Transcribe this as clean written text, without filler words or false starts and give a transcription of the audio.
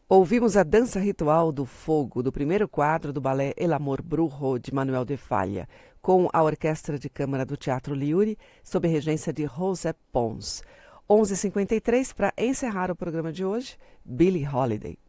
Ouvimos a dança ritual do fogo do primeiro quadro do balé El Amor Brujo, de Manuel de Falla, com a Orquestra de Câmara do Teatro Liuri, sob regência de José Pons. 11h53, para encerrar o programa de hoje, Billie Holiday.